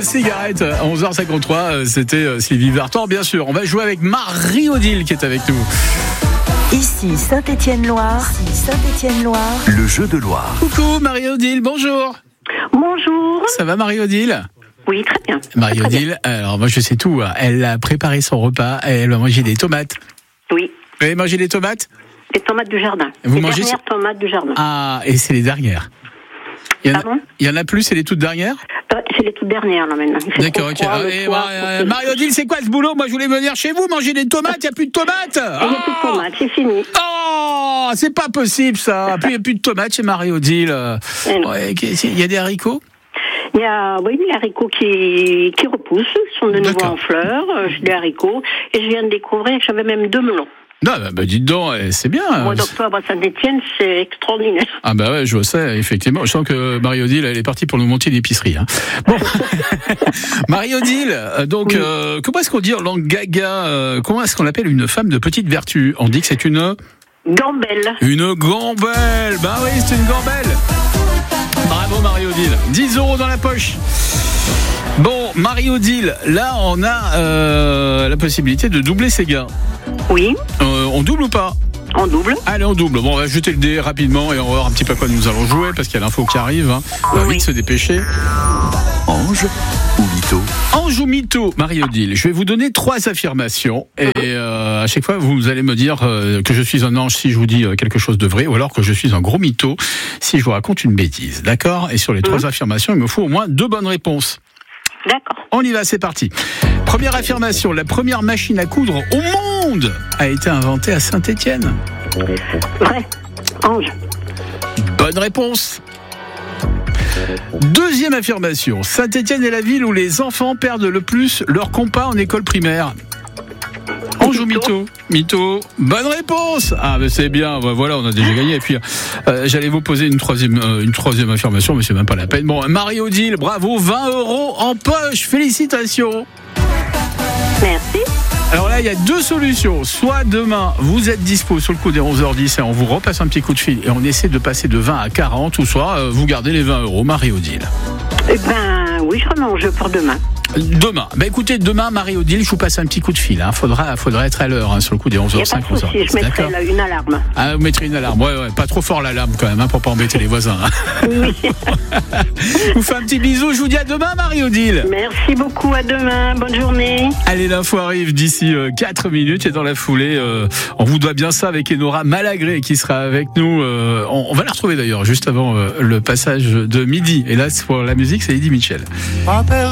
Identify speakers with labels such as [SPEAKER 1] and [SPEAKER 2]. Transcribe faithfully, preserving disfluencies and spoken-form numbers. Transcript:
[SPEAKER 1] cigarette. À onze heures cinquante-trois, c'était Sylvie Vartan, bien sûr. On va jouer avec Marie-Odile qui est avec nous.
[SPEAKER 2] Ici Saint-Étienne-Loire. Ici Saint-Étienne-Loire.
[SPEAKER 3] Le jeu de Loire.
[SPEAKER 1] Coucou Marie-Odile, bonjour.
[SPEAKER 4] Bonjour.
[SPEAKER 1] Ça va Marie-Odile ?
[SPEAKER 4] Oui, très bien.
[SPEAKER 1] Marie-Odile, alors moi je sais tout. Elle a préparé son repas, elle va manger des tomates.
[SPEAKER 4] Oui.
[SPEAKER 1] Vous avez mangé des tomates ?
[SPEAKER 4] Les tomates du jardin.
[SPEAKER 1] Vous
[SPEAKER 4] les
[SPEAKER 1] mangez
[SPEAKER 4] dernières
[SPEAKER 1] ça
[SPEAKER 4] tomates du jardin.
[SPEAKER 1] Ah, et c'est les dernières. Il y en a,
[SPEAKER 4] Pardon ?
[SPEAKER 1] il y en a plus, c'est les toutes dernières ?
[SPEAKER 4] euh, C'est les toutes dernières, là, maintenant. Il fait
[SPEAKER 1] D'accord,
[SPEAKER 4] trop
[SPEAKER 1] ok.
[SPEAKER 4] froid,
[SPEAKER 1] Ah,
[SPEAKER 4] le
[SPEAKER 1] et
[SPEAKER 4] soir,
[SPEAKER 1] moi,
[SPEAKER 4] faut
[SPEAKER 1] euh,
[SPEAKER 4] que-
[SPEAKER 1] Marie-Odile, c'est quoi ce boulot ? Moi je voulais venir chez vous manger des tomates, il n'y a plus de tomates.
[SPEAKER 4] Et il n'y a plus de tomates, c'est fini.
[SPEAKER 1] Oh, c'est pas possible ça. Puis il n'y a plus de tomates chez Marie-Odile.
[SPEAKER 4] Eh non.
[SPEAKER 1] Ouais, il y a des haricots ?
[SPEAKER 4] Il y a, oui, les haricots qui, qui repoussent, ils sont de nouveau
[SPEAKER 1] D'accord.
[SPEAKER 4] en fleurs. euh, J'ai des haricots. Et je viens de découvrir que j'avais même deux melons.
[SPEAKER 1] Non, bah, bah dites donc, eh, c'est bien.
[SPEAKER 4] Au mois d'octobre à Saint-Étienne, c'est extraordinaire.
[SPEAKER 1] Ah bah ouais, je sais, effectivement. Je sens que Marie-Odile, elle est partie pour nous monter une épicerie. Hein. Bon, Marie-Odile, donc,
[SPEAKER 4] Oui.
[SPEAKER 1] euh, comment est-ce qu'on dit en langue gaga, euh, comment est-ce qu'on appelle une femme de petite vertu ? On dit que c'est une...
[SPEAKER 4] Gambelle.
[SPEAKER 1] Une gambelle. Bah oui, c'est une gambelle. Bravo Marie-Odile. dix euros dans la poche. Bon, Marie-Odile, là, on a euh, la possibilité de doubler ses gains.
[SPEAKER 4] Oui,
[SPEAKER 1] Euh, on double ou pas ?
[SPEAKER 4] en double.
[SPEAKER 1] Allez, on double. Bon, on va jeter le dé rapidement et on va voir un petit peu à quoi nous allons jouer parce qu'il y a l'info qui arrive. Hein. On va
[SPEAKER 4] Oui.
[SPEAKER 1] vite se dépêcher.
[SPEAKER 3] Ange ou mytho?
[SPEAKER 1] Ange ou mytho, Marie-Odile. Je vais vous donner trois affirmations et euh, à chaque fois vous allez me dire euh, que je suis un ange si je vous dis euh, quelque chose de vrai ou alors que je suis un gros mytho si je vous raconte une bêtise. D'accord ? Et sur les trois affirmations, il me faut au moins deux bonnes réponses.
[SPEAKER 4] D'accord.
[SPEAKER 1] On y va, c'est parti. Première affirmation, la première machine à coudre au monde a été inventée à Saint-Étienne.
[SPEAKER 4] Vrai. Ange.
[SPEAKER 1] Bonne réponse. Deuxième affirmation, Saint-Étienne est la ville où les enfants perdent le plus leur compas en école primaire. Ange ou mytho ? Mytho. Bonne réponse. Ah ben c'est bien, voilà, on a déjà gagné. Et puis euh, j'allais vous poser une troisième, euh, une troisième affirmation, mais c'est même pas la peine. Bon, Marie-Odile, bravo, vingt euros en poche, félicitations.
[SPEAKER 4] Merci.
[SPEAKER 1] Alors là, il y a deux solutions. Soit demain, vous êtes dispo sur le coup des onze heures dix et on vous repasse un petit coup de fil et on essaie de passer de vingt à quarante, ou soit euh, vous gardez les vingt euros, Marie-Odile.
[SPEAKER 4] Eh ben, oui, je remets en jeu pour demain.
[SPEAKER 1] Demain. Bah écoutez, demain, Marie-Odile, je vous passe un petit coup de fil. Hein. Faudra, faudra être à l'heure hein, sur le coup des onze
[SPEAKER 4] Il n'y
[SPEAKER 1] heures
[SPEAKER 4] a pas
[SPEAKER 1] cinq,
[SPEAKER 4] de
[SPEAKER 1] onze heures
[SPEAKER 4] souci,
[SPEAKER 1] dix.
[SPEAKER 4] je mettrai
[SPEAKER 1] D'accord.
[SPEAKER 4] là une alarme.
[SPEAKER 1] Ah, vous mettrez une alarme. Ouais, ouais, pas trop fort l'alarme quand même, hein, pour pas embêter les voisins. Hein.
[SPEAKER 4] Oui.
[SPEAKER 1] Je vous fais un petit bisou. Je vous dis à demain, Marie-Odile.
[SPEAKER 4] Merci beaucoup, à demain. Bonne journée.
[SPEAKER 1] Allez, l'info arrive d'ici euh, quatre minutes et dans la foulée, euh, on vous doit bien ça avec Enora Malagré qui sera avec nous. Euh, on, on va la retrouver d'ailleurs juste avant euh, le passage de midi. Et là, pour la musique, c'est Eddie Mitchell.
[SPEAKER 5] Pas perdu.